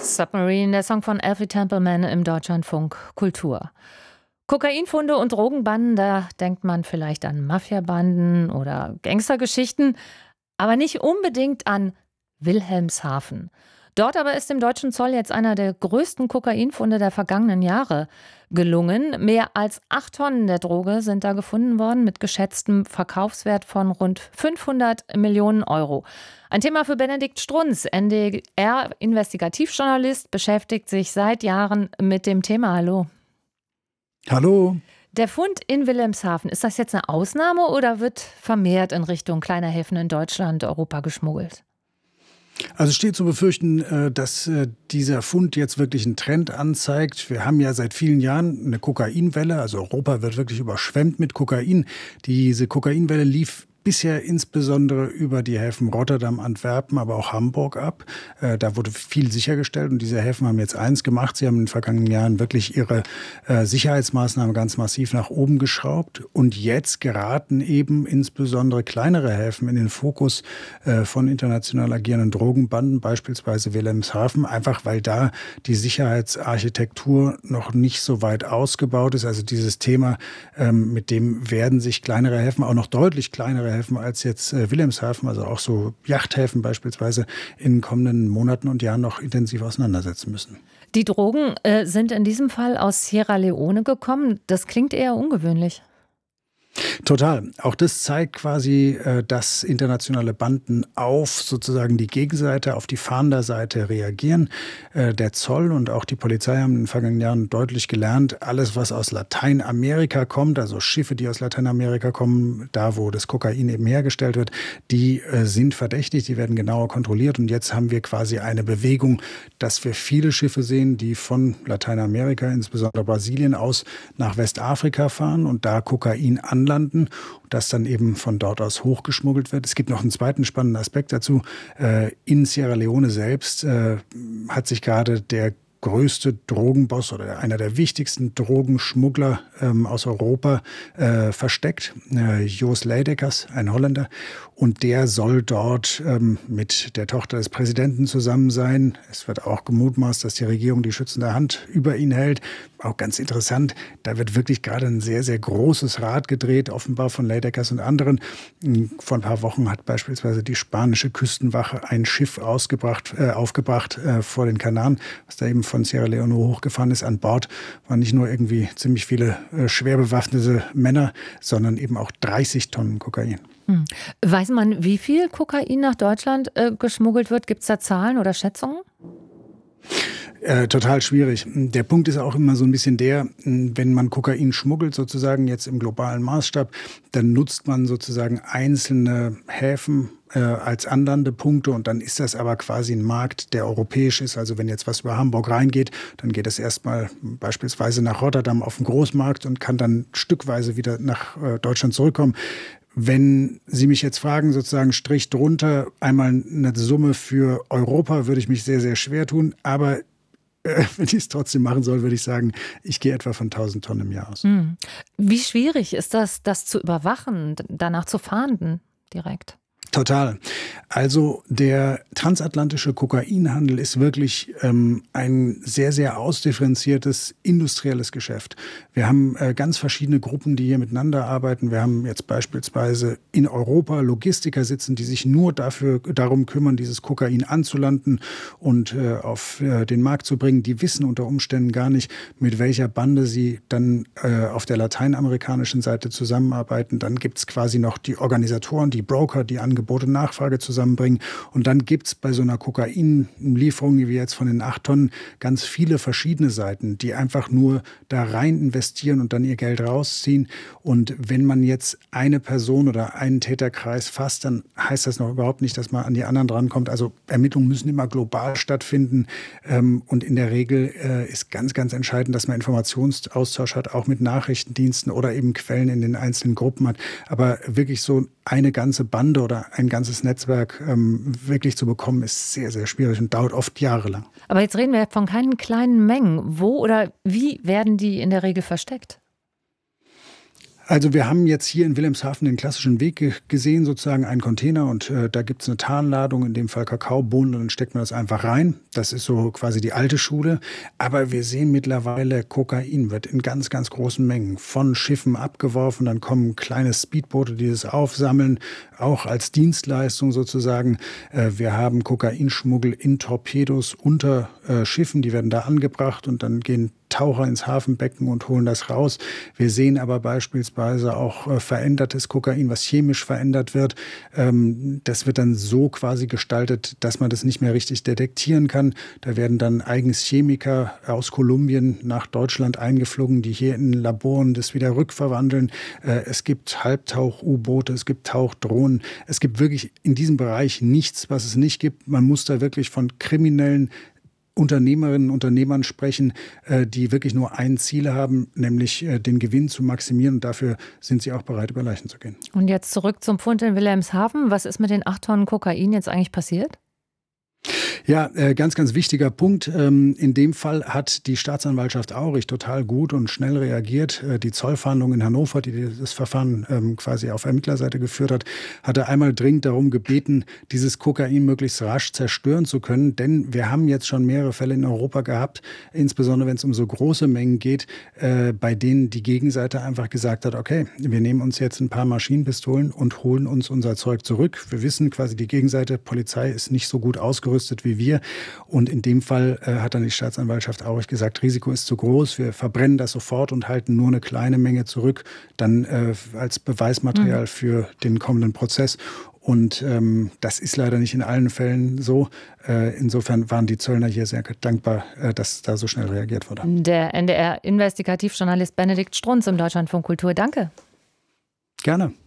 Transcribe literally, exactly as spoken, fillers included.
Submarine, der Song von Alfie Templeman im Deutschlandfunk Kultur. Kokainfunde und Drogenbanden, da denkt man vielleicht an Mafiabanden oder Gangstergeschichten, aber nicht unbedingt an Wilhelmshaven. Dort aber ist dem deutschen Zoll jetzt einer der größten Kokainfunde der vergangenen Jahre gelungen. Mehr als acht Tonnen der Droge sind da gefunden worden mit geschätztem Verkaufswert von rund fünfhundert Millionen Euro. Ein Thema für Benedikt Strunz, N D R-Investigativjournalist, beschäftigt sich seit Jahren mit dem Thema. Hallo. Hallo. Der Fund in Wilhelmshaven, ist das jetzt eine Ausnahme oder wird vermehrt in Richtung kleiner Häfen in Deutschland, Europa geschmuggelt? Also es steht zu befürchten, dass dieser Fund jetzt wirklich einen Trend anzeigt. Wir haben ja seit vielen Jahren eine Kokainwelle, also Europa wird wirklich überschwemmt mit Kokain. Diese Kokainwelle lief bisher insbesondere über die Häfen Rotterdam, Antwerpen, aber auch Hamburg ab. Äh, da wurde viel sichergestellt und diese Häfen haben jetzt eins gemacht. Sie haben in den vergangenen Jahren wirklich ihre äh, Sicherheitsmaßnahmen ganz massiv nach oben geschraubt. Und jetzt geraten eben insbesondere kleinere Häfen in den Fokus äh, von international agierenden Drogenbanden, beispielsweise Wilhelmshaven, einfach weil da die Sicherheitsarchitektur noch nicht so weit ausgebaut ist. Also dieses Thema, ähm, mit dem werden sich kleinere Häfen, auch noch deutlich kleinere Häfen als jetzt äh, Wilhelmshaven, also auch so Yachthäfen beispielsweise, in den kommenden Monaten und Jahren noch intensiv auseinandersetzen müssen. Die Drogen äh, sind in diesem Fall aus Sierra Leone gekommen. Das klingt eher ungewöhnlich. Total. Auch das zeigt quasi, dass internationale Banden auf sozusagen die Gegenseite, auf die Fahnderseite reagieren. Der Zoll und auch die Polizei haben in den vergangenen Jahren deutlich gelernt, alles, was aus Lateinamerika kommt, also Schiffe, die aus Lateinamerika kommen, da wo das Kokain eben hergestellt wird, die sind verdächtig, die werden genauer kontrolliert. Und jetzt haben wir quasi eine Bewegung, dass wir viele Schiffe sehen, die von Lateinamerika, insbesondere Brasilien, aus nach Westafrika fahren und da Kokain an landen, das dann eben von dort aus hochgeschmuggelt wird. Es gibt noch einen zweiten spannenden Aspekt dazu. In Sierra Leone selbst hat sich gerade der größte Drogenboss oder einer der wichtigsten Drogenschmuggler ähm, aus Europa äh, versteckt, äh, Joost Leidekkers, ein Holländer. Und der soll dort ähm, mit der Tochter des Präsidenten zusammen sein. Es wird auch gemutmaßt, dass die Regierung die schützende Hand über ihn hält. Auch ganz interessant, da wird wirklich gerade ein sehr, sehr großes Rad gedreht, offenbar von Leidekkers und anderen. Vor ein paar Wochen hat beispielsweise die spanische Küstenwache ein Schiff ausgebracht, äh, aufgebracht äh, vor den Kanaren, was da eben von Sierra Leone hochgefahren ist. An Bord waren nicht nur irgendwie ziemlich viele äh, schwer bewaffnete Männer, sondern eben auch dreißig Tonnen Kokain. Hm. Weiß man, wie viel Kokain nach Deutschland äh, geschmuggelt wird? Gibt es da Zahlen oder Schätzungen? Äh, total schwierig. Der Punkt ist auch immer so ein bisschen der, wenn man Kokain schmuggelt, sozusagen jetzt im globalen Maßstab, dann nutzt man sozusagen einzelne Häfen äh, als Anlandepunkte und dann ist das aber quasi ein Markt, der europäisch ist. Also wenn jetzt was über Hamburg reingeht, dann geht es erstmal beispielsweise nach Rotterdam auf den Großmarkt und kann dann stückweise wieder nach äh, Deutschland zurückkommen. Wenn Sie mich jetzt fragen, sozusagen Strich drunter, einmal eine Summe für Europa, würde ich mich sehr, sehr schwer tun. Aber äh, wenn ich es trotzdem machen soll, würde ich sagen, ich gehe etwa von tausend Tonnen im Jahr aus. Hm. Wie schwierig ist das, das zu überwachen, danach zu fahnden direkt? Total. Also der transatlantische Kokainhandel ist wirklich ähm, ein sehr, sehr ausdifferenziertes industrielles Geschäft. Wir haben äh, ganz verschiedene Gruppen, die hier miteinander arbeiten. Wir haben jetzt beispielsweise in Europa Logistiker sitzen, die sich nur dafür, darum kümmern, dieses Kokain anzulanden und äh, auf äh, den Markt zu bringen. Die wissen unter Umständen gar nicht, mit welcher Bande sie dann äh, auf der lateinamerikanischen Seite zusammenarbeiten. Dann gibt es quasi noch die Organisatoren, die Broker, die Angebote und Nachfrage zusammenbringen. Und dann gibt es bei so einer Kokainlieferung, wie jetzt von den acht Tonnen, ganz viele verschiedene Seiten, die einfach nur da rein investieren und dann ihr Geld rausziehen. Und wenn man jetzt eine Person oder einen Täterkreis fasst, dann heißt das noch überhaupt nicht, dass man an die anderen drankommt. Also Ermittlungen müssen immer global stattfinden. Und in der Regel ist ganz, ganz entscheidend, dass man Informationsaustausch hat, auch mit Nachrichtendiensten oder eben Quellen in den einzelnen Gruppen hat. Aber wirklich so eine ganze Bande oder ein ganzes Netzwerk ähm, wirklich zu bekommen, ist sehr, sehr schwierig und dauert oft jahrelang. Aber jetzt reden wir von keinen kleinen Mengen. Wo oder wie werden die in der Regel versteckt? Also wir haben jetzt hier in Wilhelmshaven den klassischen Weg ge- gesehen, sozusagen einen Container und äh, da gibt es eine Tarnladung, in dem Fall Kakaobohnen, und dann steckt man das einfach rein. Das ist so quasi die alte Schule. Aber wir sehen mittlerweile, Kokain wird in ganz, ganz großen Mengen von Schiffen abgeworfen. Dann kommen kleine Speedboote, die das aufsammeln, auch als Dienstleistung sozusagen. Äh, wir haben Kokainschmuggel in Torpedos unter äh, Schiffen, die werden da angebracht und dann gehen Taucher ins Hafenbecken und holen das raus. Wir sehen aber beispielsweise auch äh, verändertes Kokain, was chemisch verändert wird. Ähm, das wird dann so quasi gestaltet, dass man das nicht mehr richtig detektieren kann. Da werden dann eigens Chemiker aus Kolumbien nach Deutschland eingeflogen, die hier in Laboren das wieder rückverwandeln. Äh, es gibt Halbtauch-U-Boote, es gibt Tauchdrohnen. Es gibt wirklich in diesem Bereich nichts, was es nicht gibt. Man muss da wirklich von kriminellen Unternehmerinnen und Unternehmern sprechen, äh, die wirklich nur ein Ziel haben, nämlich äh, den Gewinn zu maximieren. Und dafür sind sie auch bereit, über Leichen zu gehen. Und jetzt zurück zum Fund in Wilhelmshaven. Was ist mit den acht Tonnen Kokain jetzt eigentlich passiert? Ja, äh, ganz, ganz wichtiger Punkt. Ähm, in dem Fall hat die Staatsanwaltschaft Aurich total gut und schnell reagiert. Äh, die Zollfahndung in Hannover, die das Verfahren ähm, quasi auf Ermittlerseite geführt hat, hatte einmal dringend darum gebeten, dieses Kokain möglichst rasch zerstören zu können. Denn wir haben jetzt schon mehrere Fälle in Europa gehabt, insbesondere wenn es um so große Mengen geht, äh, bei denen die Gegenseite einfach gesagt hat, okay, wir nehmen uns jetzt ein paar Maschinenpistolen und holen uns unser Zeug zurück. Wir wissen quasi, die Gegenseite, Polizei, ist nicht so gut ausgerüstet wie wir. Und in dem Fall äh, hat dann die Staatsanwaltschaft Aurich gesagt, Risiko ist zu groß, wir verbrennen das sofort und halten nur eine kleine Menge zurück, dann äh, als Beweismaterial mhm. für den kommenden Prozess. Und ähm, das ist leider nicht in allen Fällen so. Äh, insofern waren die Zöllner hier sehr dankbar, äh, dass da so schnell reagiert wurde. Der N D R-Investigativjournalist Benedikt Strunz im Deutschlandfunk Kultur. Danke. Gerne.